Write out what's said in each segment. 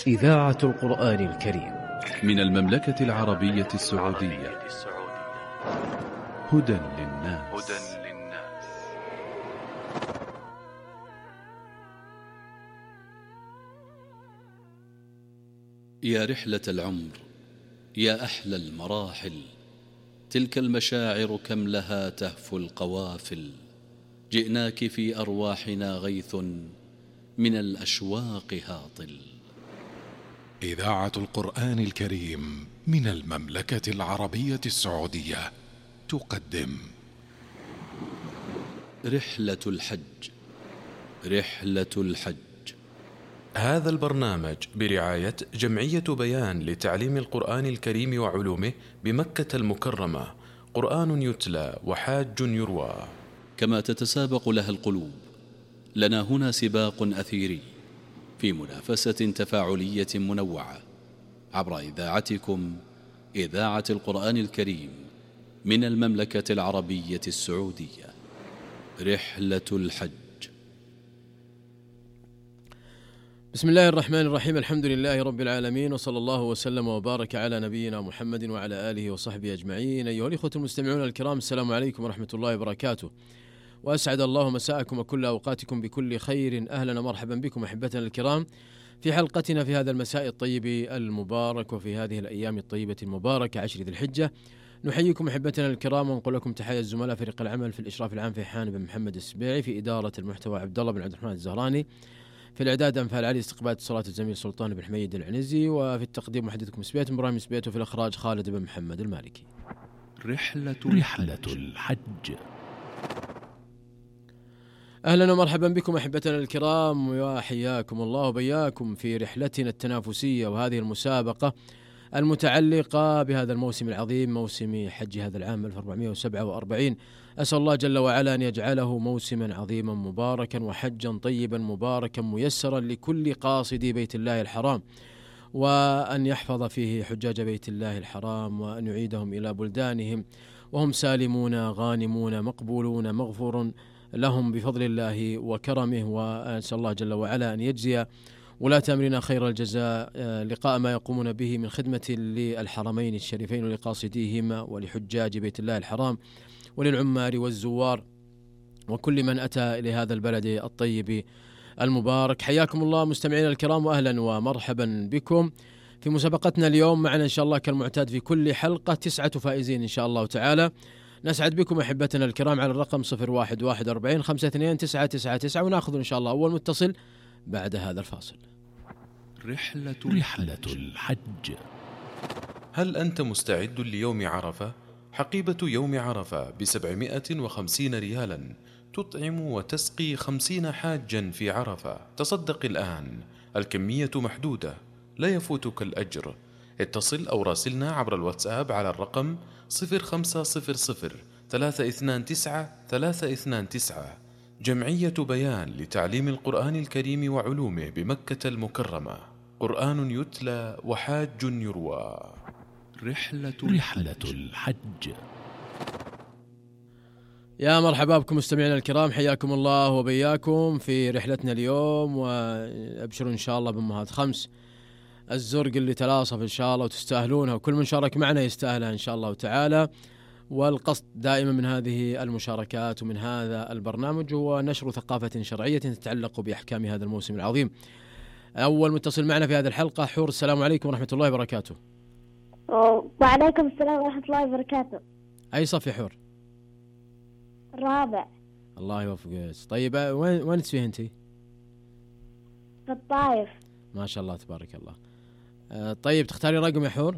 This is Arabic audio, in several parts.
إذاعة القرآن الكريم من المملكة العربية السعودية. هدى للناس. يا رحلة العمر، يا أحلى المراحل، تلك المشاعر كم لها تهفو القوافل. جئناك في أرواحنا غيث من الأشواق هاطل. إذاعة القرآن الكريم من المملكة العربية السعودية تقدم رحلة الحج. رحلة الحج. هذا البرنامج برعاية جمعية بيان لتعليم القرآن الكريم وعلومه بمكة المكرمة. قرآن يتلى وحاج يروى. كما تتسابق لها القلوب، لنا هنا سباق أثيري في منافسة تفاعلية منوعة عبر إذاعتكم، إذاعة القرآن الكريم من المملكة العربية السعودية. رحلة الحج. بسم الله الرحمن الرحيم. الحمد لله رب العالمين، وصلى الله وسلم وبارك على نبينا محمد وعلى آله وصحبه أجمعين. أيها الإخوة المستمعون الكرام، السلام عليكم ورحمة الله وبركاته، وأسعد الله مساءكم وكل أوقاتكم بكل خير. أهلا ومرحبا بكم أحبتنا الكرام في حلقتنا في هذا المساء الطيب المبارك وفي هذه الأيام الطيبة المباركة 10 ذي الحجة. نحييكم أحبتنا الكرام ونقول لكم تحية الزملاء فريق العمل في الإشراف العام في حان بن محمد السبيعي، في إدارة المحتوى عبد الله بن عبد الرحمن الزهراني، في الإعداد أنفال علي، استقبال صلاة الزميل سلطان بن حميد العنزي، وفي التقديم محدثكم سبيت إبراهيم سبيت، وفي الإخراج خالد بن محمد المالكي. رحلة الحج. أهلا ومرحبا بكم أحبتنا الكرام، وحياكم الله وبياكم في رحلتنا التنافسية وهذه المسابقة المتعلقة بهذا الموسم العظيم، موسم حج هذا العام 1447. أسأل الله جل وعلا أن يجعله موسما عظيما مباركا وحجا طيبا مباركا ميسرا لكل قاصد بيت الله الحرام، وأن يحفظ فيه حجاج بيت الله الحرام، وأن يعيدهم إلى بلدانهم وهم سالمون غانمون مقبولون مغفور لهم بفضل الله وكرمه. وأسأل الله جل وعلا أن يجزي ولاة أمرنا خير الجزاء لقاء ما يقومون به من خدمة للحرمين الشريفين ولقاصديهما ولحجاج بيت الله الحرام وللعمار والزوار وكل من أتى إلى هذا البلد الطيب المبارك. حياكم الله مستمعينا الكرام، وأهلا ومرحبا بكم في مسابقتنا اليوم. معنا إن شاء الله كالمعتاد في كل حلقة 9 فائزين إن شاء الله تعالى. نسعد بكم أحبتنا الكرام على الرقم 0141 ونأخذ إن شاء الله أول متصل بعد هذا الفاصل. رحلة الحج. هل أنت مستعد ليوم عرفة؟ حقيبة يوم عرفة ب750 ريالا تطعم وتسقي 50 حاجا في عرفة. تصدق الآن، الكمية محدودة، لا يفوتك الأجر. اتصل أو راسلنا عبر الواتساب على الرقم 0500 329 329. جمعية بيان لتعليم القرآن الكريم وعلومه بمكة المكرمة. قرآن يتلى وحاج يروى. رحلة الحج. يا مرحبا بكم مستمعينا الكرام، حياكم الله وبياكم في رحلتنا اليوم، وابشروا إن شاء الله بأمهات 5 الزرق اللي تلاصف إن شاء الله وتستاهلونها، وكل من شارك معنا يستاهلها إن شاء الله تعالى. والقصد دائما من هذه المشاركات ومن هذا البرنامج هو نشر ثقافة شرعية تتعلق بأحكام هذا الموسم العظيم. أول متصل معنا في هذه الحلقة حور. السلام عليكم ورحمة الله وبركاته. وعليكم السلام ورحمة الله وبركاته. أي صف يا حور؟ الرابع. الله يوفقك. طيب وين تسويه أنت؟ في الطايف. ما شاء الله تبارك الله. طيب تختاري رقم يا حور؟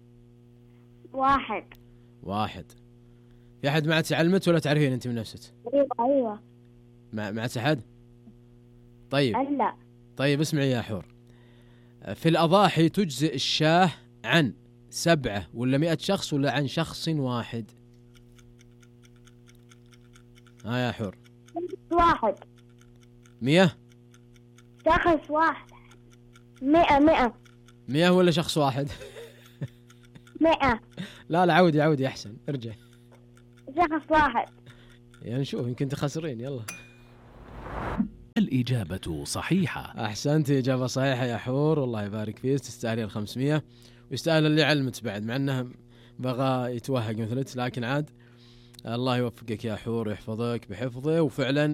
1. في أحد معك علمت ولا تعرفين أنت من نفسك؟ أيوة. معك أحد؟ طيب. لا. طيب اسمعي يا حور، في الأضاحي تجزئ الشاه عن 7 ولا 100 شخص ولا عن شخص واحد؟ يا حور. 1. 100 شخص واحد. 100 ولا شخص واحد؟ 100. لا عودي أحسن، ارجع. شخص واحد. يعني نشوف يمكن تخسرين. يلا الإجابة صحيحة. أحسنت، إجابة صحيحة يا حور، الله يبارك فيك، تستاهلين 500 ويستاهل اللي علمت بعد، مع أنه بغى يتوهق مثلت، لكن عاد الله يوفقك يا حور ويحفظك بحفظه. وفعلا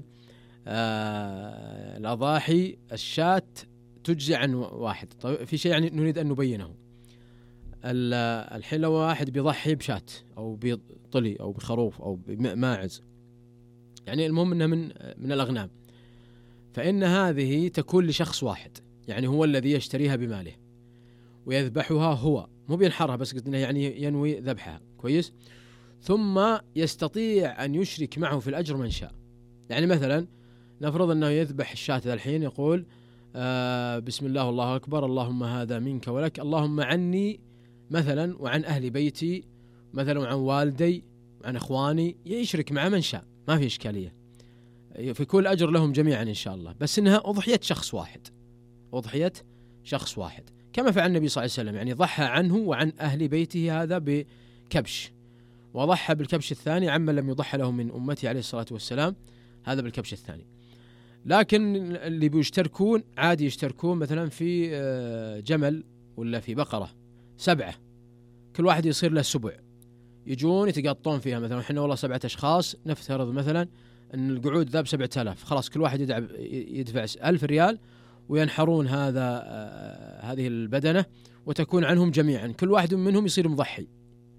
الأضاحي الشاة تجزي عن واحد. طيب في شيء يعني نريد أن نبينه. الحين لو واحد بيضحي بشاة أو بطلي أو بخروف أو بماعز، يعني المهم أنه من الأغنام، فإن هذه تكون لشخص واحد، يعني هو الذي يشتريها بماله ويذبحها هو، مو بينحرها بس، قصدنا يعني ينوي ذبحها كويس، ثم يستطيع أن يشرك معه في الأجر من شاء. يعني مثلا نفرض أنه يذبح الشاة ذا الحين، يقول بسم الله والله أكبر، اللهم هذا منك ولك، اللهم عني مثلا وعن أهل بيتي مثلا وعن والدي وعن أخواني، يشرك مع من شاء، ما في إشكالية، في كل أجر لهم جميعا إن شاء الله، بس إنها أضحية شخص واحد، أضحية شخص واحد، كما فعل النبي صلى الله عليه وسلم، يعني ضحى عنه وعن أهل بيته هذا بكبش، وضحى بالكبش الثاني عمن لم يضحى له من أمته عليه الصلاة والسلام، هذا بالكبش الثاني. لكن اللي بيشتركون عادي يشتركون مثلا في جمل ولا في بقرة 7، كل واحد يصير له سبع، يجون يتقاطون فيها، مثلا احنا والله 7 أشخاص، نفترض مثلا أن القعود ذا ب7,000، خلاص كل واحد يدفع 1,000 ريال وينحرون هذه البدنة وتكون عنهم جميعا، كل واحد منهم يصير مضحي.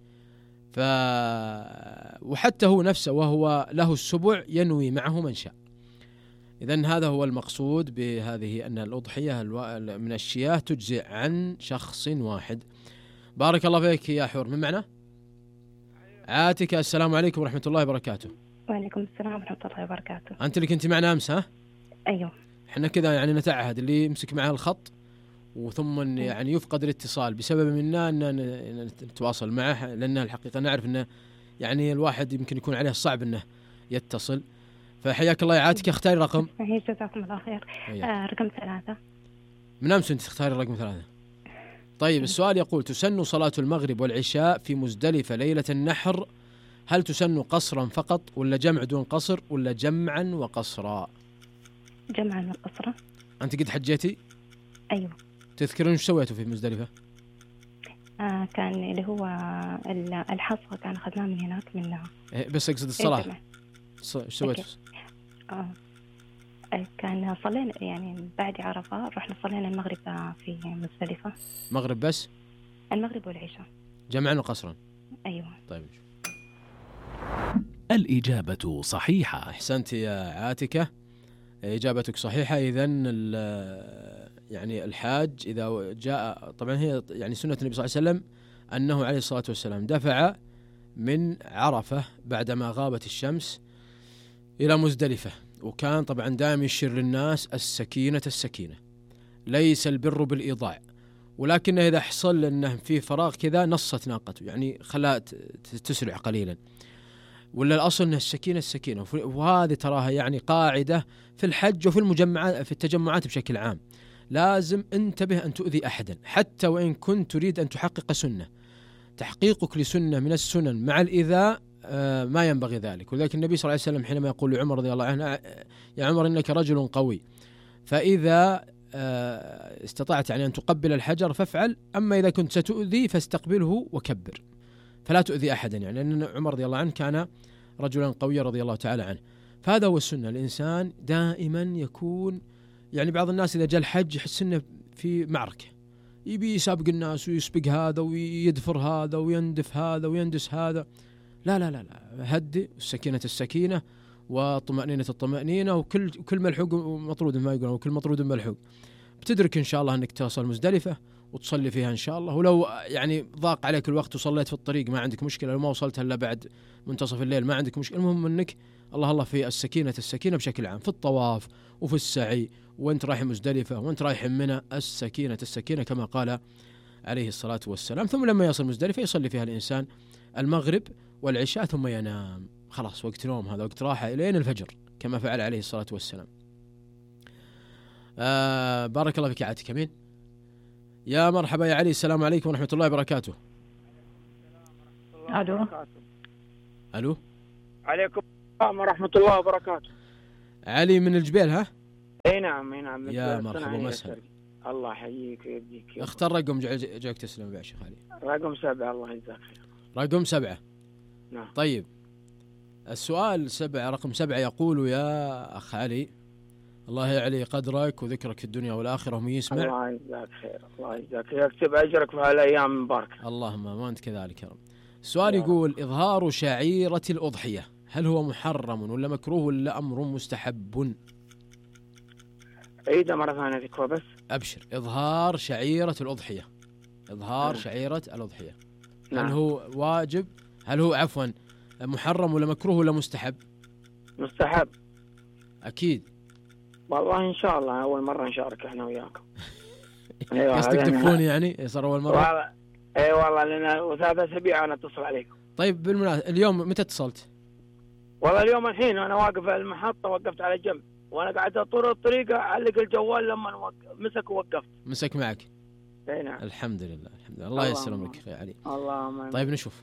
وحتى هو نفسه وهو له السبع ينوي معه من شاء. إذن هذا هو المقصود بهذه، أن الأضحية من الشياه تجزئ عن شخص واحد. بارك الله فيك يا حور. من معنا؟ عاتكة. السلام عليكم ورحمة الله وبركاته. وعليكم السلام ورحمة الله وبركاته. أنت اللي كنت معنا أمس ها؟ أيوه. إحنا كذا يعني نتعهد اللي يمسك معه الخط وثم يعني يفقد الاتصال بسبب منا أن نتواصل معه، لأن الحقيقة نعرف أنه يعني الواحد يمكن يكون عليه صعب أنه يتصل. فحياك الله يا عاتكة، اختاري رقم. جزاكم الله خير. رقم 3. من أمس أنت تختاري رقم 3. طيب السؤال يقول: تسن صلاة المغرب والعشاء في مزدلفة ليلة النحر، هل تسن قصرا فقط ولا جمع دون قصر ولا جمعا وقصرا؟ جمعا وقصرا. أنت قد حجيتي؟ أيوه. تذكرون ايش سويتوا في مزدلفة؟ كان اللي هو الحصى، كان أخذناه من هناك من بس أقصد الصلاة ايش سويتوا؟ كان صلينا يعني بعد عرفة، رحنا صلينا المغرب في مزدلفة. مغرب بس؟ المغرب والعشاء جمعا وقصرا. أيوه. طيب الإجابة صحيحة. أحسنت يا عاتكة، إجابتك صحيحة. إذن يعني الحاج إذا جاء، طبعا هي يعني سنة النبي صلى الله عليه وسلم أنه عليه الصلاة والسلام دفع من عرفة بعدما غابت الشمس إلى مزدلفة، وكان طبعا دائما يشير للناس السكينة السكينة، ليس البر بالإيضاع، ولكن إذا حصل أنه في فراغ كذا نصت ناقته، يعني خلاها تسرع قليلا، ولا الأصل أنها السكينة السكينة. وهذه تراها يعني قاعدة في الحج وفي المجمعات، في التجمعات بشكل عام، لازم انتبه أن تؤذي أحدا، حتى وإن كنت تريد أن تحقق سنة، تحقيقك لسنة من السنن مع الإيذاء ما ينبغي ذلك. ولذلك النبي صلى الله عليه وسلم حينما يقول لعمر رضي الله عنه: يا عمر إنك رجل قوي، فإذا استطعت يعني أن تقبل الحجر فافعل، أما إذا كنت ستؤذي فاستقبله وكبر، فلا تؤذي أحدا، يعني لأن عمر رضي الله عنه كان رجلا قويا رضي الله تعالى عنه. فهذا هو السنة، الإنسان دائما يكون، يعني بعض الناس إذا جاء الحج يحس إنه في معركة، يبي يسابق الناس ويسبق هذا ويدفر هذا ويندف هذا ويندس هذا. لا لا لا لا، هدي، السكينة السكينة وطمأنينة الطمأنينة، وكل ملحوق مطرود ما يقولون، وكل مطرود ملحوق. بتدرك إن شاء الله أنك توصل مزدلفة وتصلي فيها إن شاء الله، ولو يعني ضاق عليك الوقت وصليت في الطريق ما عندك مشكلة، لو ما وصلت إلا بعد منتصف الليل ما عندك مشكلة. المهم أنك الله في السكينة بشكل عام، في الطواف وفي السعي، وأنت رايح مزدلفة وأنت رايح منى، السكينة كما قال عليه الصلاة والسلام. ثم لما يصل مزدلفة يصلي فيها الإنسان المغرب والعشاء ثم ينام، خلاص وقت نوم، هذا وقت راحة إلين الفجر كما فعل عليه الصلاة والسلام. بارك الله فيك يا عاتك. مين؟ يا مرحبا يا علي. السلام عليكم ورحمة الله وبركاته. ألو. ألو. عليكم السلام ورحمة الله وبركاته. علي من الجبيل ها؟ اي نعم اي نعم. يا مرحبا ومسهلا. الله يحييك ويبديك. اختار رقم جاك تسلم يا شيخ علي. رقم 7. الله يجزاك خير. رقم 7. نعم. طيب السؤال 7، رقم 7 يقول يا أخ علي الله يعلي قدرك وذكرك في الدنيا والآخرة ومن يسمع. الله يجزاك خير. الله يجزاك، يكتب أجرك في هالأيام المباركة. اللهم وأنت كذلك يا رب. السؤال يقول إظهار شعيرة الأضحية هل هو محرم ولا مكروه ولا أمر مستحب؟ عيدها مرة ثانية ذكوة بس. أبشر. إظهار شعيرة الأضحية، إظهار شعيرة الأضحية نعم. هل هو واجب، هل هو عفوا محرم ولا مكروه ولا مستحب؟ مستحب. أكيد. والله إن شاء الله أول مرة نشارك إحنا وياكم. قصدك تكفون يعني صار أول مرة؟ اي والله لأن 3 أسابيع أنا أتصل عليكم. طيب بالمناسبة اليوم متى اتصلت؟ والله اليوم الحين أنا واقف على المحطة، وقفت على جنب وأنا قاعد طول الطريقة أعلق الجوال لما مسك ووقفت. مسك معك؟ اي نعم. الحمد لله الحمد لله. الله يسلم لك يا علي. اللهم. طيب نشوف.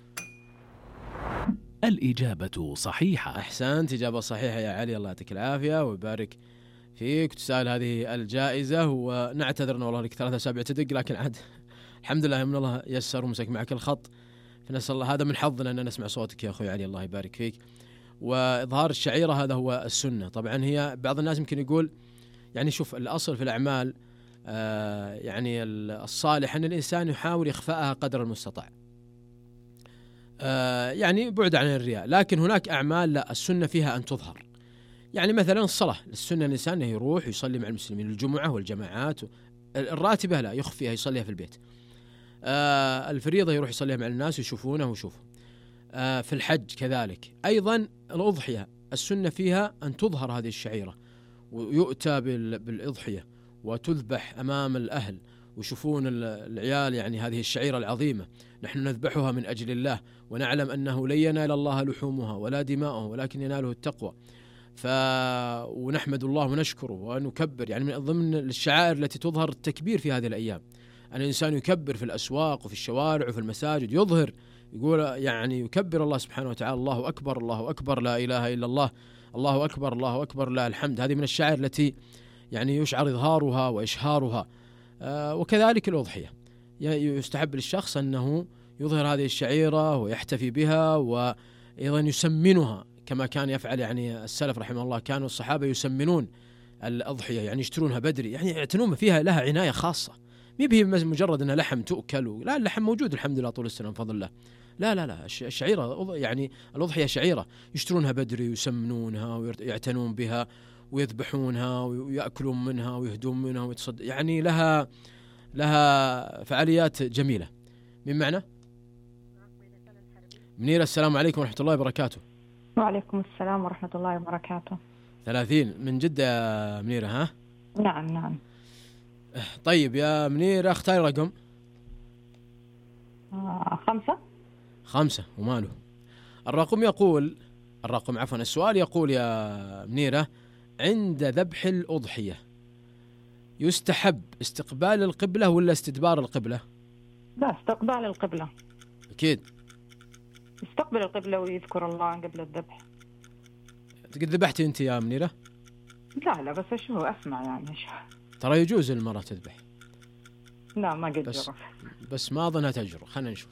الإجابة صحيحة. أحسنت، إجابة صحيحة يا علي، الله يعطيك العافية ويبارك فيك، تسال هذه الجائزة. ونعتذرنا والله لك 3 أسابيع تدق، لكن عاد الحمد لله من الله يسر ومسك معك الخط، فنسأل الله، هذا من حظنا أن نسمع صوتك يا أخوي علي، الله يبارك فيك. وإظهار الشعيرة هذا هو السنة. طبعا هي بعض الناس يمكن يقول يعني شوف الأصل في الأعمال يعني الصالح أن الإنسان يحاول إخفاءها قدر المستطاع، يعني بعد عن الرياء. لكن هناك أعمال لا، السنة فيها أن تظهر. يعني مثلا الصلاة، السنة الإنسان يروح يصلي مع المسلمين الجمعة والجماعات، الراتبة لا يخفيها يصليها في البيت. الفريضة يروح يصليها مع الناس ويشوفونه ويشوفه. في الحج كذلك. أيضا الأضحية السنة فيها أن تظهر هذه الشعيرة، ويؤتى بالأضحية وتذبح أمام الأهل ويشوفون العيال يعني هذه الشعيرة العظيمة، نحن نذبحها من أجل الله ونعلم أنه لن ينال الله لحومها ولا دماؤها ولكن يناله التقوى. ونحمد الله ونشكره ونكبر، يعني من ضمن الشعائر التي تظهر التكبير في هذه الأيام، أن الإنسان يكبر في الأسواق وفي الشوارع وفي المساجد، يظهر يقول يعني يكبر الله سبحانه وتعالى، الله أكبر الله أكبر لا إله إلا الله، الله أكبر الله أكبر لا الحمد. هذه من الشعائر التي يعني يشعر إظهارها وإشهارها. وكذلك الأضحية يستحب للشخص أنه يظهر هذه الشعيرة ويحتفي بها، وأيضا يسمنها كما كان يفعل يعني السلف رحمه الله، كانوا الصحابة يسمنون الأضحية، يعني يشترونها بدري، يعني يعتنون فيها، لها عناية خاصة، مي به مجرد أنها لحم تؤكل، لا اللحم موجود الحمد لله طول السنة بفضل الله، لا الشعيرة يعني الأضحية شعيرة يشترونها بدري ويسمنونها ويعتنون بها ويذبحونها ويأكلون منها ويهدون منها يعني لها فعاليات جميلة. من معنا؟ منيرة، السلام عليكم ورحمة الله وبركاته. وعليكم السلام ورحمة الله وبركاته. 30 من جدة يا منيرة ها؟ نعم. طيب يا منيرة اختاري رقم. 5. وماله. السؤال يقول يا منيرة: عند ذبح الأضحية يستحب استقبال القبلة ولا استدبار القبلة؟ لا، استقبال القبلة. أكيد يستقبل القبلة ويذكر الله قبل الذبح. قد ذبحتي أنت يا منيرة؟ لا بس أسمع يعني ترى يجوز المرأة تذبح. لا ما قد جرب، بس ما أظنها تجرب. خلنا نشوف.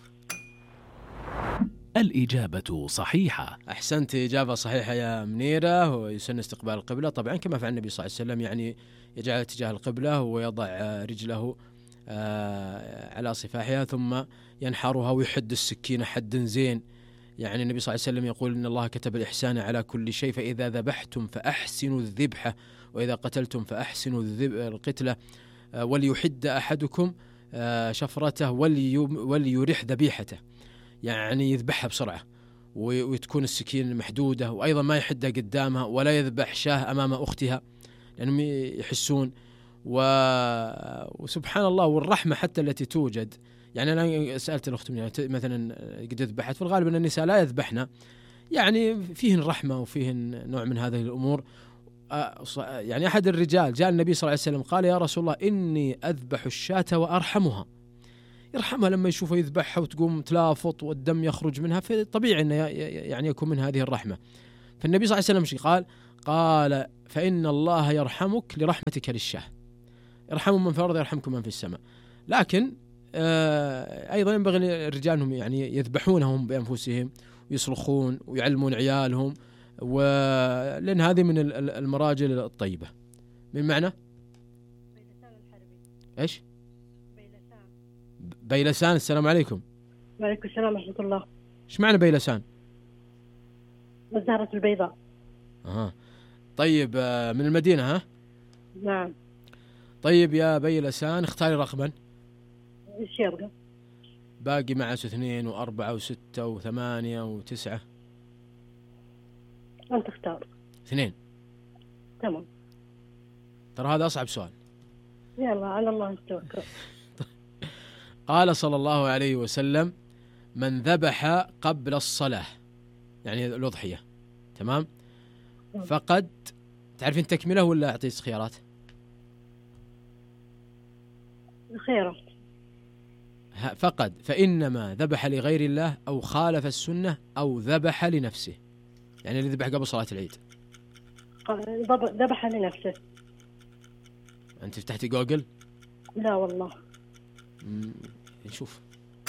الإجابة صحيحة. أحسنت، إجابة صحيحة يا منيرة. ويسن استقبال القبلة طبعا كما فعل النبي صلى الله عليه وسلم، يعني يجعل اتجاه القبلة ويضع رجله على صفاحها ثم ينحرها ويحد السكين حد زين. يعني النبي صلى الله عليه وسلم يقول إن الله كتب الإحسان على كل شيء، فإذا ذبحتم فأحسنوا الذبحة وإذا قتلتم فأحسنوا القتلة، وليحد أحدكم شفرته وليرح ذبيحته، يعني يذبحها بسرعة وتكون السكين محدودة، وأيضا ما يحدها قدامها ولا يذبح شاه أمام أختها لأنهم يحسون. وسبحان الله، والرحمة حتى التي توجد. يعني أنا سألت الأخت مثلا قد ذبحت، في الغالب أن النساء لا يذبحن، يعني فيهن رحمة وفيهن نوع من هذه الأمور. يعني أحد الرجال جاء النبي صلى الله عليه وسلم قال: يا رسول الله إني أذبح الشاة وأرحمها، يرحمها لما يشوفها يذبحها وتقوم تلافط والدم يخرج منها، فطبيعي أنه يعني يكون من هذه الرحمة. فالنبي صلى الله عليه وسلم قال فإن الله يرحمك لرحمتك للشاه. ارحموا من في الأرض يرحمكم من في السماء. لكن أيضا ينبغي للرجال أنهم يعني يذبحونهم بأنفسهم ويصرخون ويعلمون عيالهم، ولأن هذه من المراجل الطيبة. من معنى إيش؟ بيلسان. السلام عليكم. وعليكم السلام ورحمة الله. إيش معنى بيلسان؟ الزهرة البيضاء. طيب من المدينة ها؟ نعم. طيب يا بيلسان اختاري رقما. ايش يبقى؟ باقي معه 2 و4 و6 و8 و9. أنت اختار. 2. تمام. ترى هذا أصعب سؤال. يلا على الله نتوكل. قال صلى الله عليه وسلم: من ذبح قبل الصلاة، يعني الأضحية، تمام، فقد، تعرفين تكمله ولا أعطيك خيارات؟ خيرات. فقد، فإنما ذبح لغير الله أو خالف السنة أو ذبح لنفسه، يعني اللي ذبح قبل صلاة العيد. ذبح لنفسه. أنت فتحتي جوجل؟ لا والله. نشوف.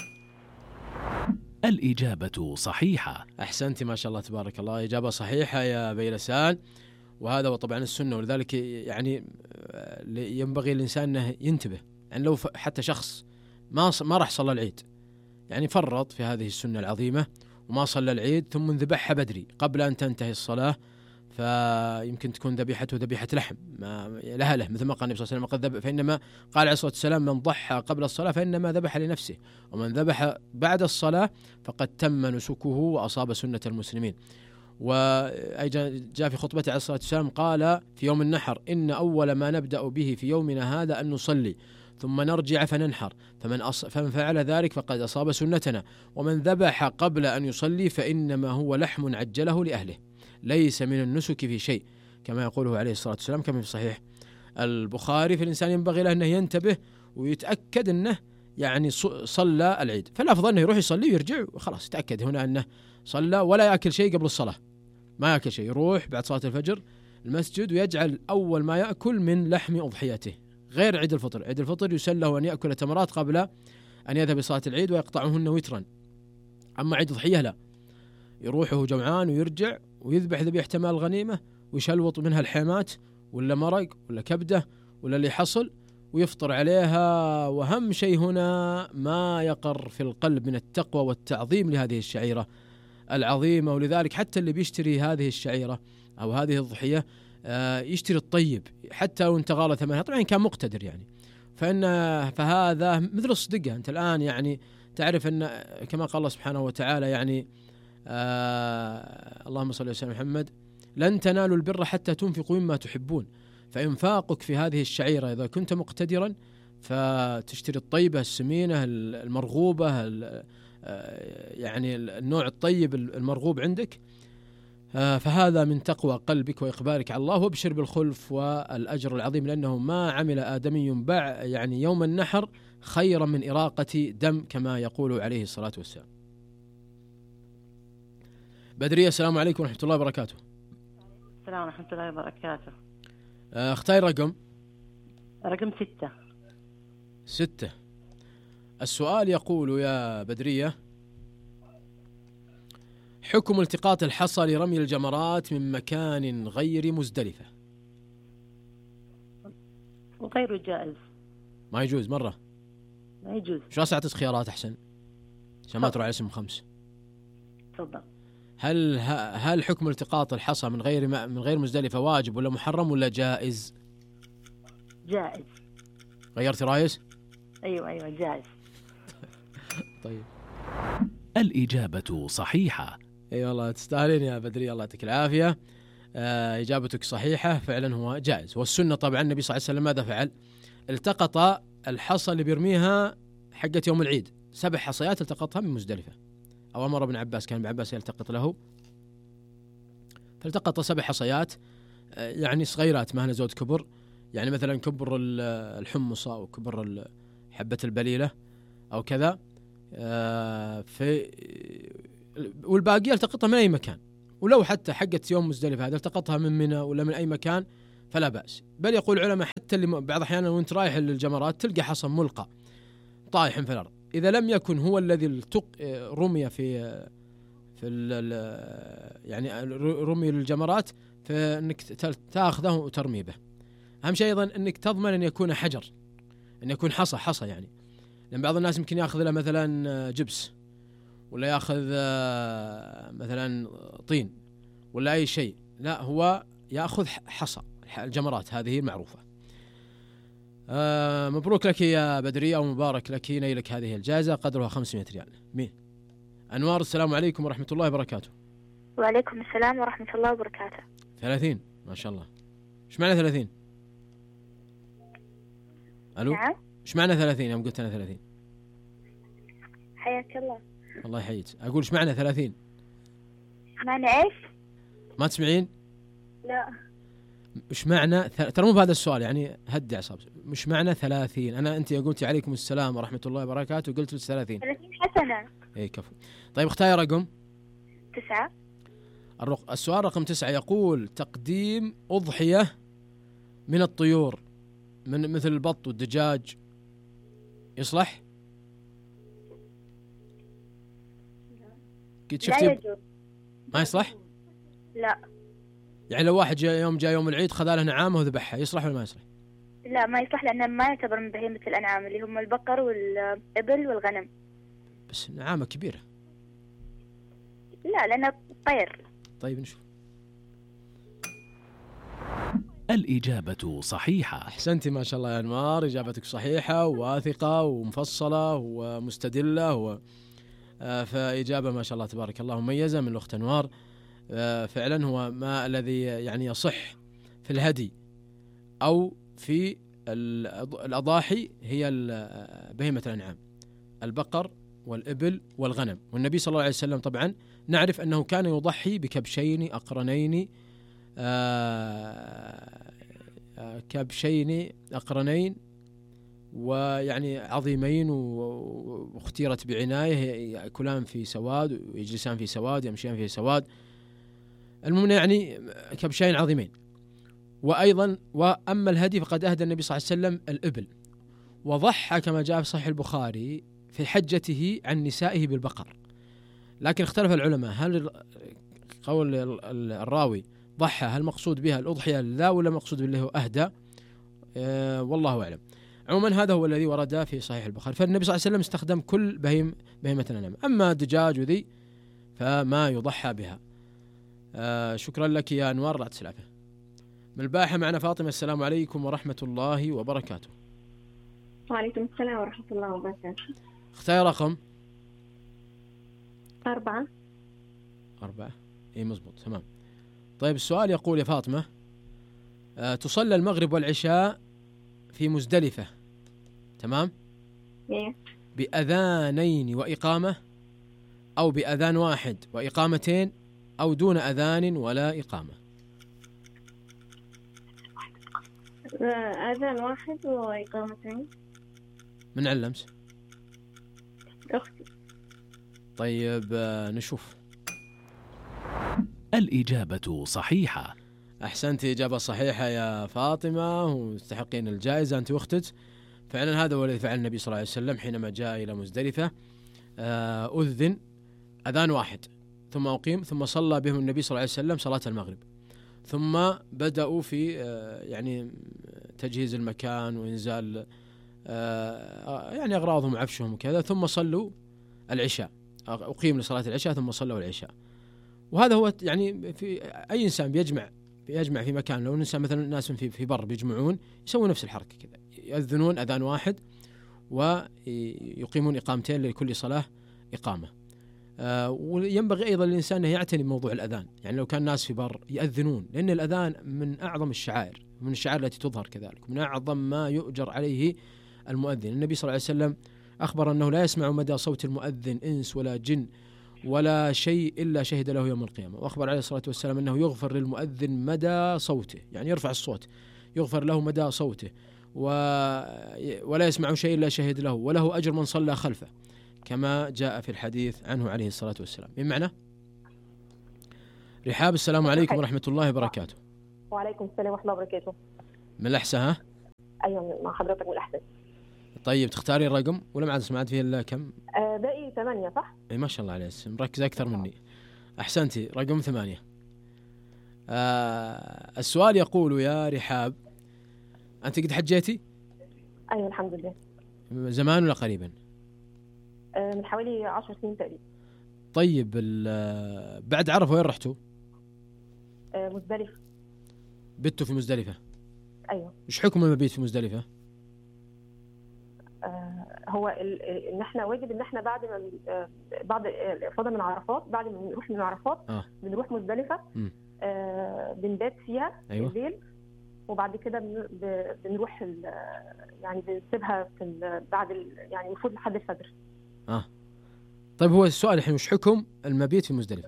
الإجابة صحيحة. أحسنت ما شاء الله تبارك الله، إجابة صحيحة يا بيلسان، وهذا وطبعا السنة، ولذلك يعني ينبغي الإنسان أنه ينتبه. يعني لو حتى شخص ما راح صلى العيد، يعني فرط في هذه السنة العظيمة وما صلى العيد ثم ذبحها بدري قبل أن تنتهي الصلاة، فيمكن تكون ذبيحته ذبيحة لحم ما لها له، مثل ما قال النبي صلى الله عليه وسلم: فإنما قال عليه الصلاة والسلام: من ضحى قبل الصلاة فإنما ذبح لنفسه، ومن ذبح بعد الصلاة فقد تم نسكه وأصاب سنة المسلمين. وجاء في خطبته عليه الصلاة والسلام قال في يوم النحر: إن أول ما نبدأ به في يومنا هذا أن نصلي ثم نرجع فننحر، فمن فعل ذلك فقد أصاب سنتنا، ومن ذبح قبل أن يصلي فإنما هو لحم عجله لأهله، ليس من النسك في شيء، كما يقوله عليه الصلاة والسلام كما في صحيح البخاري. فالإنسان ينبغي له أنه ينتبه ويتأكد أنه يعني صلى العيد، فالأفضل أنه يروح يصلي ويرجع وخلاص، يتأكد هنا أنه صلى، ولا يأكل شيء قبل الصلاة، ما يأكل شيء، يروح بعد صلاة الفجر المسجد ويجعل أول ما يأكل من لحم أضحيته، غير عيد الفطر. عيد الفطر يسن له أن يأكل تمرات قبل أن يذهب لصلاة العيد ويقطعهن وترا، أما عيد الضحية لا، يروح وهو جمعان ويرجع ويذبح ذبيحة مال الغنيمة ويشلوط منها الحيمات ولا مرق ولا كبدة ولا اللي حصل ويفطر عليها. وهم شيء هنا ما يقر في القلب من التقوى والتعظيم لهذه الشعيرة العظيمة. ولذلك حتى اللي بيشتري هذه الشعيرة أو هذه الضحية يشتري الطيب، حتى لو انت غالى ثمنها، طبعا كان مقتدر يعني، فهذا مثل الصدقة. أنت الآن يعني تعرف أن كما قال الله سبحانه وتعالى يعني اللهم صل وسلم محمد: لن تنالوا البر حتى تنفقوا مما تحبون. فإنفاقك في هذه الشعيرة إذا كنت مقتدرا فتشتري الطيبة السمينة المرغوبة، يعني النوع الطيب المرغوب عندك، فهذا من تقوى قلبك وإقبالك على الله، وابشر بالخلف والأجر العظيم، لأنه ما عمل آدمي يعني يوم النحر خيرا من إراقة دم كما يقول عليه الصلاة والسلام. بدرية، السلام عليكم ورحمة الله وبركاته. السلام ورحمة الله وبركاته. اختاري رقم 6. 6. السؤال يقول يا بدرية: حكم التقاط الحصى لرمي الجمرات من مكان غير مزدلفة. وغير جائز. ما يجوز مرة. ما يجوز. شو أعطيك خيارات أحسن عشان ما تروح على اسم 5. تفضل. هل حكم التقاط الحصى من غير مزدلفة واجب ولا محرم ولا جائز؟ جائز. غيرت رايس؟ أيوة جائز. طيب. الإجابة صحيحة. اي والله تستاهلين يا بدري، الله يعطيك العافية. إجابتك صحيحة، فعلا هو جائز. والسنة طبعا النبي صلى الله عليه وسلم ماذا فعل؟ التقط الحصى اللي بيرميها حقت يوم العيد، 7 حصيات التقطها من مزدلفة، أو أمر ابن عباس، كان ابن عباس يلتقط له، فالتقط 7 حصيات يعني صغيرات، ما هنا زود كبر، يعني مثلا كبر الحمصة أو كبر حبة البليلة أو كذا، والباقي التقطها من أي مكان، ولو حتى حقت يوم مزدلفة هذا التقطها من منى ولا من أي مكان فلا بأس. بل يقول العلماء حتى اللي بعض الأحيان وانت رايح للجمرات تلقى حصى ملقى طايح في الأرض، إذا لم يكن هو الذي رمي في يعني رمي للجمرات فإنك تأخذه وترمي به. أهم شيء أيضا إنك تضمن أن يكون حجر، أن يكون حصى يعني، لأن بعض الناس يمكن يأخذ له مثلا جبس ولا يأخذ مثلا طين ولا أي شيء، لا هو يأخذ حصى. الجمرات هذه معروفة. مبروك لك يا بدرية ومبارك لك نيلك هذه الجائزة قدرها 500 ريال. مين؟ أنوار، السلام عليكم ورحمة الله وبركاته. وعليكم السلام ورحمة الله وبركاته. 30 ما شاء الله. إيش معنى 30؟ ألو؟ نعم. إيش معنى 30 يوم قلت أنا 30؟ حياك الله. الله يحييك. أقول إيش معنى 30؟ معنى إيش؟ ما تسمعين؟ لا. إيش معنى ترى مو بهذا السؤال يعني هدي أعصابك. مش معنى 30؟ أنت قلتي عليكم السلام ورحمة الله وبركاته وقلت 30. 30 حسنة. إيه كفو. طيب اختاري رقم 9. السؤال رقم 9 يقول تقديم أضحية من الطيور من مثل البط والدجاج يصلح؟ قد شفتي؟ لا يجوز. ما يصلح؟ لا. يعني لو واحد جاء يوم العيد خذ له نعامه وذبحها يصلح ولا ما يصلح؟ لا ما يصلح، لأنه ما يعتبر من بهيمة الأنعام اللي هم البقر والإبل والغنم. بس نعامة كبيرة. لا لأنه طير. طيب نشوف. الإجابة صحيحة. أحسنتي ما شاء الله يا أنوار، إجابتك صحيحة وواثقة ومفصلة ومستدلة فإجابة ما شاء الله تبارك الله مميزة من الأخت أنوار. فعلا هو ما الذي يعني يصح في الهدي أو في الأضاحي هي بهيمة الأنعام، البقر والإبل والغنم. والنبي صلى الله عليه وسلم طبعا نعرف أنه كان يضحي بكبشين أقرنين أقرنين ويعني عظيمين واختيرت بعناية، يأكلان في سواد ويجلسان في سواد يمشيان في سواد، المهم يعني كبشين عظيمين. وأيضا وأما الهدي فقد أهدى النبي صلى الله عليه وسلم الإبل، وضحى كما جاء في صحيح البخاري في حجته عن نسائه بالبقر. لكن اختلف العلماء هل قول الراوي ضحى هل مقصود بها الأضحية لا ولا مقصود بالله هو أهدى؟ والله أعلم. عموما هذا هو الذي ورد في صحيح البخاري. فالنبي صلى الله عليه وسلم استخدم كل بهيمة الأنعام، أما الدجاج وذي فما يضحى بها. شكرا لك يا أنوار، لا تسلعفه. من الباحة معنا فاطمة، السلام عليكم ورحمة الله وبركاته. وعليكم السلام ورحمة الله وبركاته. اختار رقم 4. 4 اي مزبوط تمام. طيب السؤال يقول يا فاطمة تصلى المغرب والعشاء في مزدلفة تمام بأذانين وإقامة أو بأذان واحد وإقامتين أو دون أذان ولا إقامة؟ أذان واحد وإقامتين. من علمس؟ أختي. طيب نشوف. الإجابة صحيحة. أحسنت، إجابة صحيحة يا فاطمة وتستحقين الجائزة أنت وأختك. فعلا هذا هو الذي فعل النبي صلى الله عليه وسلم حينما جاء إلى مزدلفة. أذن أذان واحد ثم أقيم ثم صلى بهم النبي صلى الله عليه وسلم صلاة المغرب، ثم بدأوا في يعني تجهيز المكان وإنزال يعني أغراضهم وعفشهم وكذا، ثم صلوا العشاء، أقيم لصلاة العشاء ثم صلوا العشاء. وهذا هو يعني في أي إنسان بيجمع في مكان، لو إنسان مثلا ناس في بر بيجمعون يسوون نفس الحركة كذا، يأذنون أذان واحد ويقيمون إقامتين لكل صلاة إقامة. وينبغي أيضا للإنسان أن يعتني بموضوع الأذان، يعني لو كان الناس في بر يأذنون، لأن الأذان من أعظم الشعائر، من الشعائر التي تظهر كذلك، من أعظم ما يؤجر عليه المؤذن. النبي صلى الله عليه وسلم أخبر أنه لا يسمع مدى صوت المؤذن إنس ولا جن ولا شيء إلا شهد له يوم القيامة. وأخبر عليه الصلاة والسلام أنه يغفر للمؤذن مدى صوته، يعني يرفع الصوت يغفر له مدى صوته، ولا يسمع شيء إلا شهد له، وله أجر من صلى خلفه، كما جاء في الحديث عنه عليه الصلاة والسلام. من معنى رحاب السلام عليكم ورحمة الله وبركاته. وعليكم السلام ورحمة الله وبركاته. من الأحساء ها؟ أيوة مع حضرتك من الأحساء. طيب تختاري الرقم ولا ما عاد سمعت فيه إلا كم؟ باقي 8 صح؟ اي ما شاء الله عليك مركز أكثر مني. أحسنتي رقم 8. السؤال يقول يا رحاب أنت قد حجيتي؟ أيوة الحمد لله. زمان ولا قريبا؟ من حوالي 10 سنين تقريبا. طيب بعد عرفة وين رحتوا؟ مزدلفة. بتوا في مزدلفة؟ أيوة. إيش حكم المبيت في مزدلفة؟ هو ان احنا واجب ان احنا بعد الافاضه من عرفات، بعد ما نروح من عرفات بنروح مزدلفه، بنبات فيها. أيوة. الليل، وبعد كده بنروح يعني بنسيبها بعد يعني المفروض لحد الفجر. طيب هو السؤال الحين وش حكم المبيت في مزدلفة؟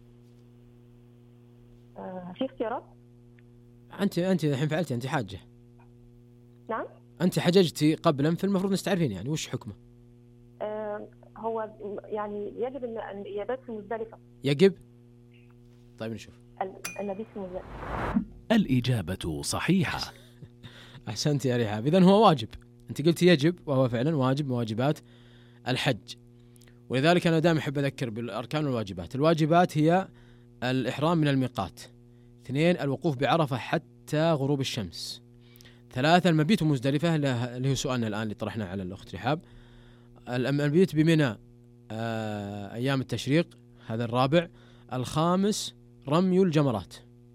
في اختيارات. انت الحين فعلتي، انت حاجه. نعم. انت حججتي قبلا، فالمفروض نستعرفين يعني وش حكمه. هو يعني يجب ان يبات في مزدلفه. يجب. طيب نشوف. المبيت في مزدلفه. الإجابة صحيحة. أحسنت يا رحاب. إذن هو واجب، أنت قلت يجب وهو فعلا واجب من واجبات الحج. ولذلك أنا دائما أحب أذكر بالأركان والواجبات. الواجبات هي الإحرام من الميقات، 2 الوقوف بعرفة حتى غروب الشمس، 3 المبيت بمزدلفة اللي هو سؤالنا الآن اللي طرحناه على الأخت رحاب، المبيت بمنى أيام التشريق، هذا 4 الخامس رمي الجمرات،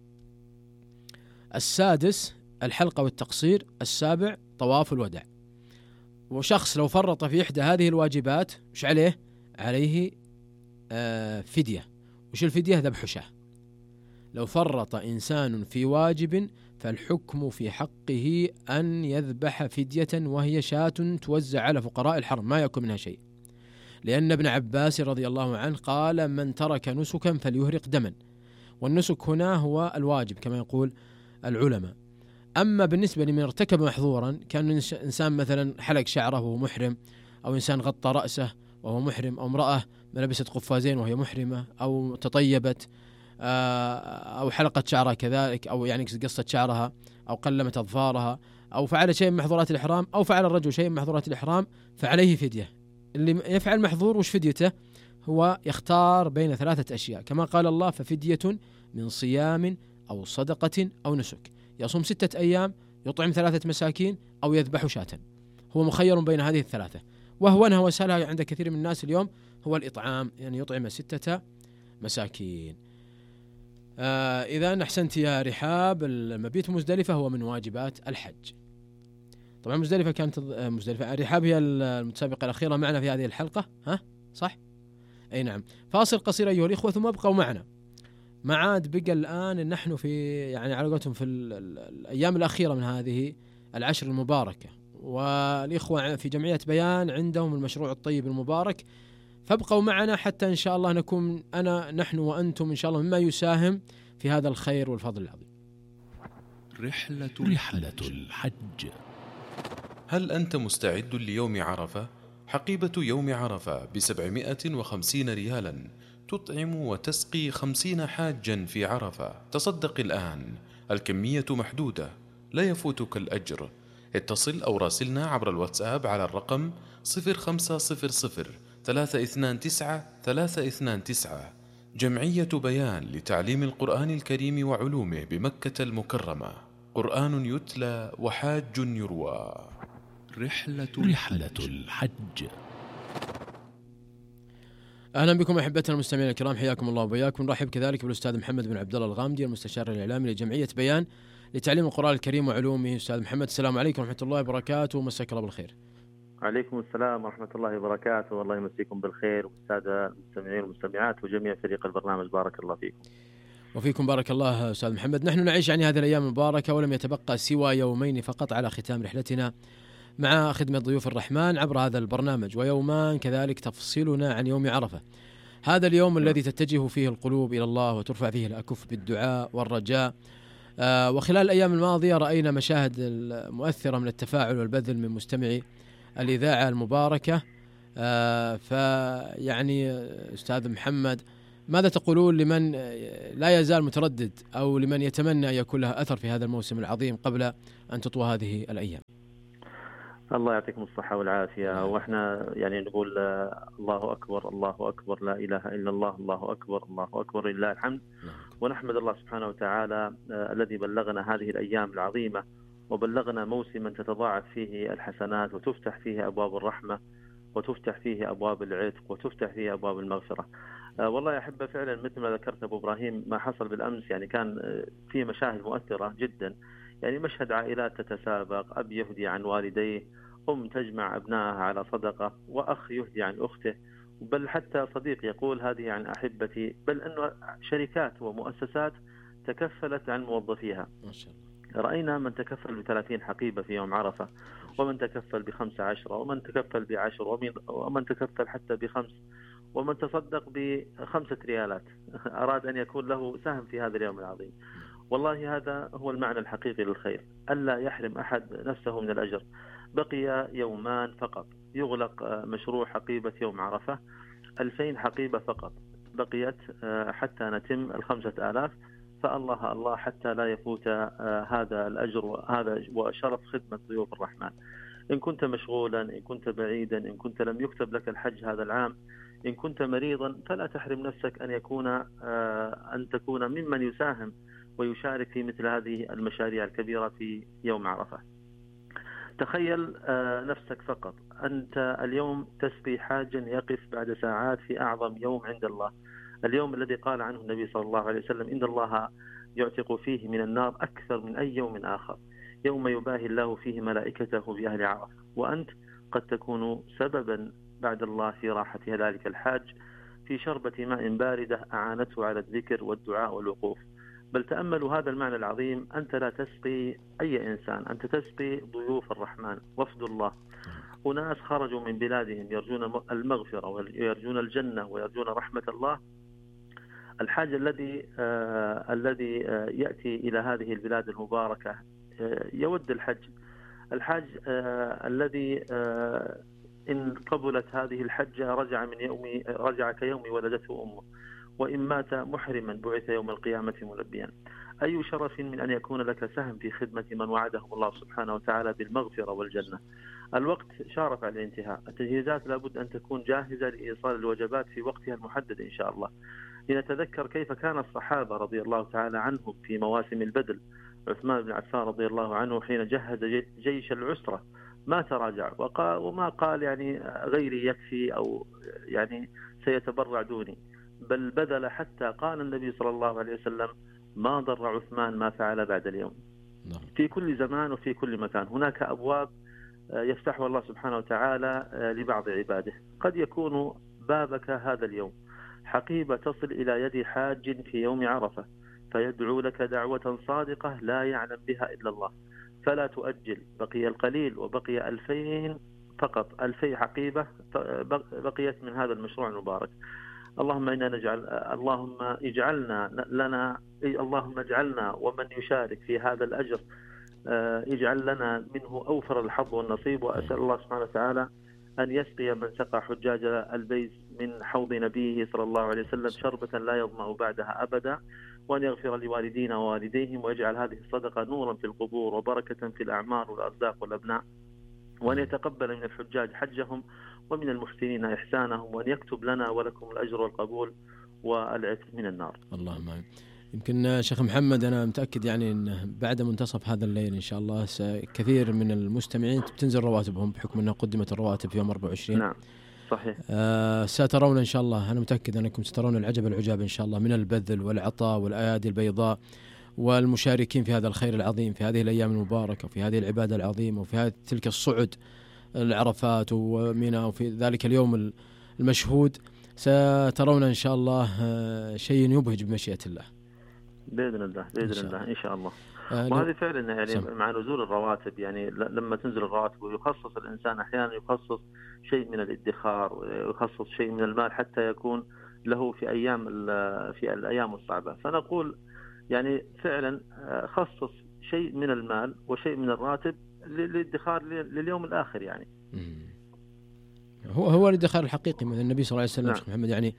6 الحلقة والتقصير، 7 طواف الوداع. وشخص لو فرط في إحدى هذه الواجبات وش عليه؟ عليه فدية. وش الفدية؟ ذبح شاة. لو فرط إنسان في واجب فالحكم في حقه أن يذبح فدية، وهي شاة توزع على فقراء الحرم ما يأكل منها شيء، لأن ابن عباس رضي الله عنه قال من ترك نسكا فليهرق دما، والنسك هنا هو الواجب كما يقول العلماء. أما بالنسبة لمن ارتكب محظورا، كان إنسان مثلا حلق شعره وهو محرم، أو إنسان غطى رأسه وهو محرم، أو امرأة لبست قفازين وهي محرمة، أو تطيبت، أو حلقت شعرها كذلك، أو يعني قصت شعرها، أو قلمت أظفارها، أو فعل شيء من محظورات الإحرام، أو فعل الرجل شيء من محظورات الإحرام، فعليه فدية. اللي يفعل محظور وش فديته؟ هو يختار بين 3 أشياء كما قال الله ففدية من صيام أو صدقة أو نسك، يصوم 6 أيام، يطعم 3 مساكين، أو يذبح شاة. هو مخير بين هذه ال3، وهو وسهلها عند كثير من الناس اليوم هو الإطعام، يعني يطعم 6 مساكين. إذا أحسنت يا رحاب، المبيت مزدلفة هو من واجبات الحج. طبعا مزدلفة كانت مزدلفة رحاب هي المتسابقة الأخيرة معنا في هذه الحلقة، ها صح؟ أي نعم. فاصل قصير أيها الإخوة ثم ابقوا معنا. ما عاد بقى الآن نحن في يعني على قولتهم في الأيام الأخيرة من هذه العشر المباركة، والإخوة في جمعية بيان عندهم المشروع الطيب المبارك، فابقوا معنا حتى إن شاء الله نكون نحن وأنتم إن شاء الله مما يساهم في هذا الخير والفضل العظيم. رحلة الحج. هل أنت مستعد ليوم عرفة؟ حقيبة يوم عرفة ب750 ريالا تطعم وتسقي 50 حاجا في عرفة. تصدق الآن، الكمية محدودة، لا يفوتك الأجر. اتصل أو راسلنا عبر الواتساب على الرقم 0500 329 329. جمعية بيان لتعليم القرآن الكريم وعلومه بمكة المكرمة. قرآن يتلى وحاج يروى. رحلة الحج. أهلا بكم أحبتنا المستمعين الكرام، حياكم الله وبياكم. نرحب كذلك بالأستاذ محمد بن عبد الله الغامدي المستشار الإعلامي لجمعية بيان لتعليم القرآن الكريم وعلومه. أستاذ محمد السلام عليكم ورحمة الله وبركاته، ومساك الله بالخير. عليكم السلام ورحمة الله وبركاته، والله يمسيكم بالخير والسادة المستمعين والمستمعات وجميع فريق البرنامج، بارك الله فيكم. وفيكم بارك الله أستاذ محمد. نحن نعيش يعني هذه الأيام المباركة، ولم يتبقى سوى يومين فقط على ختام رحلتنا مع خدمة ضيوف الرحمن عبر هذا البرنامج، ويومان كذلك تفصلنا عن يوم عرفة، هذا اليوم الذي تتجه فيه القلوب إلى الله وترفع فيه الأكف بالدعاء والرجاء. وخلال الأيام الماضية رأينا مشاهد مؤثرة من التفاعل والبذل من مستمعي الإذاعة المباركة. فيعني أستاذ محمد ماذا تقولون لمن لا يزال متردد أو لمن يتمنى أن يكون له أثر في هذا الموسم العظيم قبل أن تطوى هذه الأيام؟ الله يعطيكم الصحة والعافية. وإحنا يعني نقول الله أكبر الله أكبر لا إله إلا الله، الله أكبر الله أكبر لله الحمد. ونحمد الله سبحانه وتعالى الذي بلغنا هذه الأيام العظيمة، وبلغنا موسما تتضاعف فيه الحسنات وتفتح فيه أبواب الرحمة وتفتح فيه أبواب العتق وتفتح فيه أبواب المغفرة. والله يا أحبة فعلا مثل ما ذكرت أبو إبراهيم، ما حصل بالأمس يعني كان فيه مشاهد مؤثرة جدا. يعني مشهد عائلات تتسابق، أب يهدي عن والديه، أم تجمع أبنائها على صدقة، وأخ يهدي عن أخته، بل حتى صديق يقول هذه عن أحبتي، بل أنه شركات ومؤسسات تكفلت عن موظفيها. ما شاء الله. رأينا من تكفل ب30 حقيبة في يوم عرفة، ومن تكفل ب15، ومن تكفل ب10، ومن تكفل حتى ب5، ومن تصدق ب5 ريالات أراد أن يكون له سهم في هذا اليوم العظيم. والله هذا هو المعنى الحقيقي للخير، ألا يحرم أحد نفسه من الأجر. بقي يومان فقط يغلق مشروع حقيبة يوم عرفة، 2000 حقيبة فقط بقيت حتى نتم 5000. فالله الله حتى لا يفوت هذا الأجر وهذا وشرف خدمة ضيوف الرحمن. إن كنت مشغولا، إن كنت بعيدا، إن كنت لم يكتب لك الحج هذا العام، إن كنت مريضا، فلا تحرم نفسك أن تكون ممن يساهم ويشارك في مثل هذه المشاريع الكبيرة في يوم عرفة. تخيل نفسك فقط أنت اليوم تسقي حاجا يقف بعد ساعات في أعظم يوم عند الله، اليوم الذي قال عنه النبي صلى الله عليه وسلم إن الله يعتق فيه من النار أكثر من أي يوم آخر، يوم يباهي الله فيه ملائكته بأهل عرفة، وأنت قد تكون سببا بعد الله في راحة ذلك الحاج، في شربة ماء باردة أعانته على الذكر والدعاء والوقوف. بل تأملوا هذا المعنى العظيم، أنت لا تسقي أي إنسان، أنت تسقي ضيوف الرحمن وفد الله، أناس خرجوا من بلادهم يرجون المغفرة ويرجون الجنة ويرجون رحمة الله. الحاج الذي يأتي إلى هذه البلاد المباركة يود الحاج الذي إن قبلت هذه الحجة رجع كيوم ولدته أمه، وإن مات محرما بعث يوم القيامة ملبيا. أي شرف من أن يكون لك سهم في خدمة من وعدهم الله سبحانه وتعالى بالمغفرة والجنة. الوقت شارف على الانتهاء، التجهيزات لابد أن تكون جاهزة لإيصال الوجبات في وقتها المحدد إن شاء الله. لنتذكر كيف كان الصحابة رضي الله تعالى عنهم في مواسم البذل. عثمان بن عفان رضي الله عنه حين جهز جيش العسرة ما تراجع وما قال يعني غيري يكفي أو يعني سيتبرع دوني، بل بذل حتى قال النبي صلى الله عليه وسلم ما ضر عثمان ما فعل بعد اليوم. في كل زمان وفي كل مكان هناك أبواب يفتحها الله سبحانه وتعالى لبعض عباده. قد يكون بابك هذا اليوم حقيبة تصل إلى يد حاج في يوم عرفة فيدعو لك دعوة صادقة لا يعلم بها إلا الله، فلا تؤجل. بقي القليل وبقي 2000 فقط، 2000 حقيبة بقيت من هذا المشروع المبارك. اللهم اللهم اجعلنا ومن يشارك في هذا الأجر اجعل لنا منه أوفر الحظ والنصيب. وأسأل الله سبحانه وتعالى أن يسقي من سقى حجاج البيت من حوض نبيه صلى الله عليه وسلم شربة لا يظمأ بعدها أبدا، وأن يغفر لوالدينا ووالديهم، ويجعل هذه الصدقة نورا في القبور وبركة في الأعمار والأرزاق والأبناء، وأن يتقبل من الحجاج حجهم ومن المحسنين إحسانهم، وأن يكتب لنا ولكم الأجر والقبول والعتق من النار. اللهم آمين. يمكن شيخ محمد أنا متأكد يعني أن بعد منتصف هذا الليل إن شاء الله كثير من المستمعين تنزل رواتبهم بحكم أنها قدمت الرواتب في يوم 24. نعم صحيح. سترون إن شاء الله، أنا متأكد أنكم سترون العجب العجاب إن شاء الله من البذل والعطاء والأيادي البيضاء والمشاركين في هذا الخير العظيم في هذه الأيام المباركة وفي هذه العبادة العظيمة وفي تلك الصعد العرفات ومنى وفي ذلك اليوم المشهود. سترون إن شاء الله شيء يبهج بمشيئة الله بإذن الله بإذن الله إن شاء الله. وهذه فعلا يعني مع نزول الرواتب، يعني لما تنزل الرواتب ويخصص الإنسان أحيانا يخصص شيء من الادخار ويخصص شيء من المال حتى يكون له في الأيام الصعبة. فنقول يعني فعلا خصص شيء من المال وشيء من الراتب للادخار لليوم الآخر. يعني هو الادخار الحقيقي من النبي صلى الله عليه وسلم. نعم. محمد يعني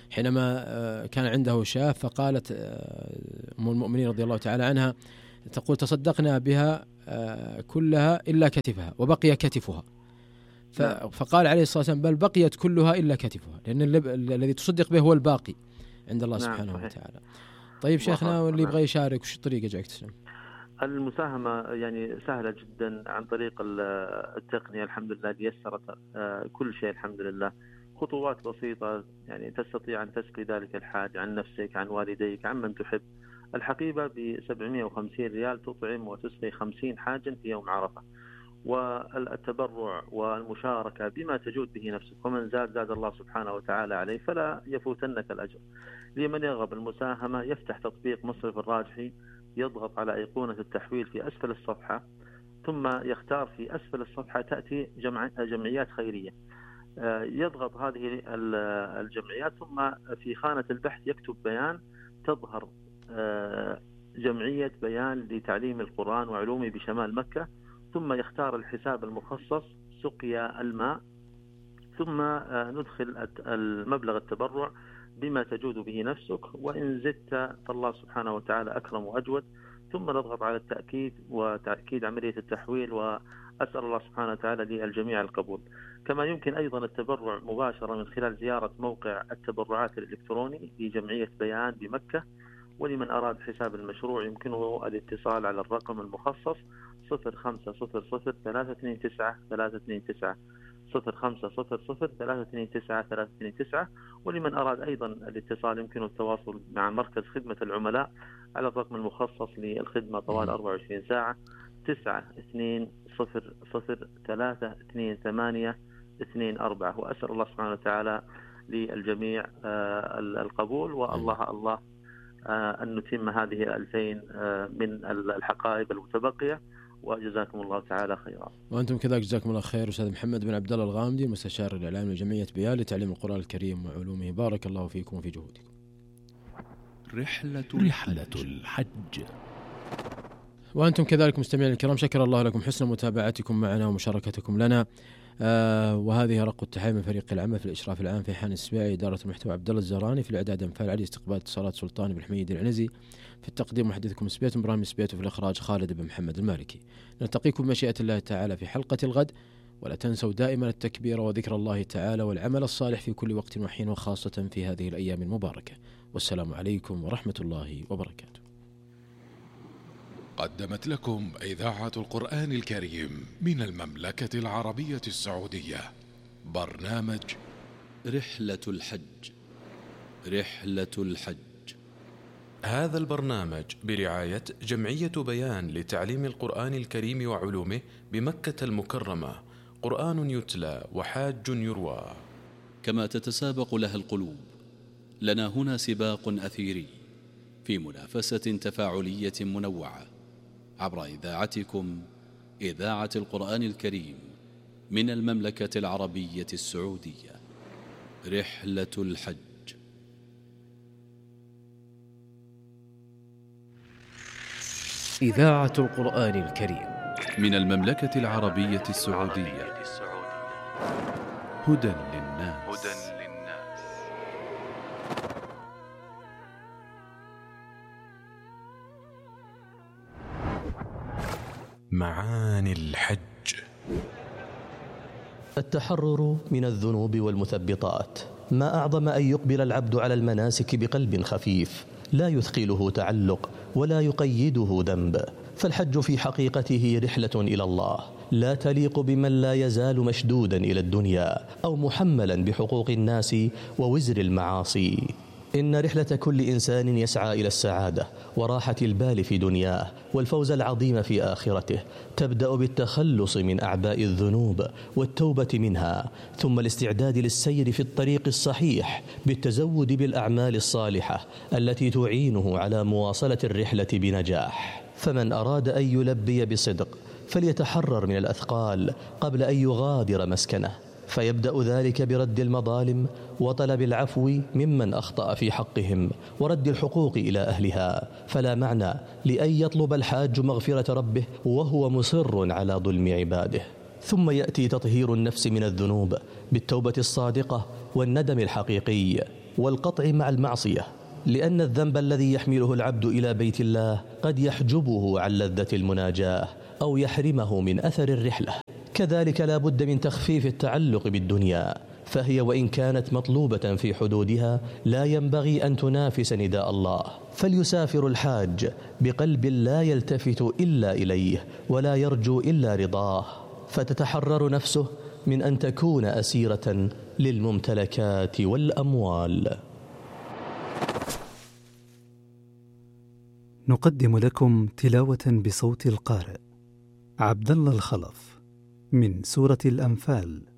حينما كان عنده شاة فقالت أم المؤمنين رضي الله تعالى عنها تقول تصدقنا بها كلها إلا كتفها وبقي كتفها. فقال عليه الصلاة والسلام بل بقيت كلها إلا كتفها، لأن الذي تصدق به هو الباقي عند الله سبحانه وتعالى. طيب شيخنا، واللي يبغى يشارك وش الطريقة جاك تسلم؟ المساهمة يعني سهلة جدا عن طريق التقنية الحمد لله اللي يسرت كل شيء الحمد لله. خطوات بسيطة يعني تستطيع أن تسقي ذلك الحاج عن نفسك، عن والديك، عن من تحب. الحقيبة ب750 ريال تطعم وتسقي 50 حاجا في يوم عرفة. والتبرع والمشاركة بما تجود به نفسك، ومن زاد الله سبحانه وتعالى عليه فلا يفوتنك الأجر. لمن يرغب المساهمة يفتح تطبيق مصرف الراجحي، يضغط على أيقونة التحويل في أسفل الصفحة، ثم يختار في أسفل الصفحة تأتي جمعيات خيرية. يضغط هذه الجمعيات، ثم في خانة البحث يكتب بيان، تظهر جمعية بيان لتعليم القرآن وعلومه بشمال مكة، ثم يختار الحساب المخصص سقيا الماء، ثم ندخل المبلغ التبرع بما تجود به نفسك، وإن زدت فالله سبحانه وتعالى أكرم وأجود. ثم نضغط على التأكيد وتأكيد عملية التحويل، وأسأل الله سبحانه وتعالى للجميع القبول. كما يمكن أيضا التبرع مباشرة من خلال زيارة موقع التبرعات الإلكتروني لجمعية بيان بمكة. ولمن أراد حساب المشروع يمكنه الاتصال على الرقم المخصص 0500-329-329 0500-329-329. ولمن أراد أيضا الاتصال يمكنه التواصل مع مركز خدمة العملاء على الرقم المخصص للخدمة طوال 24 ساعة 9200-328-24. وأسأل الله سبحانه وتعالى للجميع القبول، والله أن نتم هذه 2000 من الحقائب المتبقية، وجزاكم الله تعالى خيرا. وأنتم كذلك جزاكم الله خير. أستاذ محمد بن عبد الله الغامدي، المستشار الإعلامي لجمعية بيان لتعليم القرآن الكريم وعلومه، بارك الله فيكم وفي جهودكم. رحلة الحج. وأنتم كذلك مستمعين الكرام، شكر الله لكم حسن متابعتكم معنا ومشاركتكم لنا. وهذه رق التحية من فريق العمل في الإشراف العام في حان السباعي، إدارة المحتوى عبد الله الزهراني، في الإعداد أنفال علي، استقبال اتصالات سلطان بن حميد العنزي، في التقديم محدثكم سبيت إبراهيم سبيت، وفي الإخراج خالد بن محمد المالكي. نلتقيكم بمشيئة الله تعالى في حلقة الغد، ولا تنسوا دائما التكبير وذكر الله تعالى والعمل الصالح في كل وقت وحين، وخاصة في هذه الأيام المباركة. والسلام عليكم ورحمة الله وبركاته. قدمت لكم إذاعة القرآن الكريم من المملكة العربية السعودية برنامج رحلة الحج. رحلة الحج. هذا البرنامج برعاية جمعية بيان لتعليم القرآن الكريم وعلومه بمكة المكرمة، قرآن يتلى وحاج يروى. كما تتسابق لها القلوب، لنا هنا سباق أثيري في منافسة تفاعلية منوعة عبر إذاعتكم، إذاعة القرآن الكريم من المملكة العربية السعودية. رحلة الحج. إذاعة القرآن الكريم من المملكة العربية السعودية. هدى للناس. معاني الحج. التحرر من الذنوب والمثبطات. ما أعظم أن يقبل العبد على المناسك بقلب خفيف لا يثقله تعلق ولا يقيده ذنب. فالحج في حقيقته رحلة إلى الله، لا تليق بمن لا يزال مشدودا إلى الدنيا أو محملا بحقوق الناس ووزر المعاصي. إن رحلة كل إنسان يسعى إلى السعادة وراحة البال في دنياه والفوز العظيم في آخرته تبدأ بالتخلص من أعباء الذنوب والتوبة منها، ثم الاستعداد للسير في الطريق الصحيح بالتزود بالأعمال الصالحة التي تعينه على مواصلة الرحلة بنجاح. فمن أراد أن يلبي بصدق فليتحرر من الأثقال قبل أن يغادر مسكنه، فيبدأ ذلك برد المظالم وطلب العفو ممن أخطأ في حقهم ورد الحقوق إلى أهلها. فلا معنى لأن يطلب الحاج مغفرة ربه وهو مصر على ظلم عباده. ثم يأتي تطهير النفس من الذنوب بالتوبة الصادقة والندم الحقيقي. والقطع مع المعصية، لأن الذنب الذي يحمله العبد إلى بيت الله قد يحجبه عن لذة المناجاة أو يحرمه من أثر الرحلة. كذلك لا بد من تخفيف التعلق بالدنيا، فهي وإن كانت مطلوبة في حدودها لا ينبغي أن تنافس نداء الله. فليسافر الحاج بقلب لا يلتفت إلا إليه ولا يرجو إلا رضاه، فتتحرر نفسه من أن تكون أسيرة للممتلكات والأموال. نقدم لكم تلاوة بصوت القارئ عبد الله الخلف من سورة الأنفال